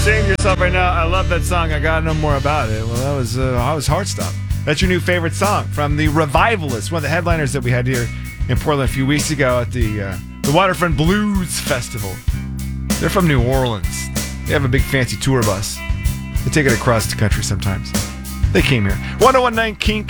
saying to yourself right now, I love that song, I gotta know more about it. Well, that was Heartstop. That's your new favorite song from the Revivalists, one of the headliners that we had here in Portland a few weeks ago at the Waterfront Blues Festival. They're from New Orleans. They have a big fancy tour bus. They take it across the country sometimes. They came here. 1019 King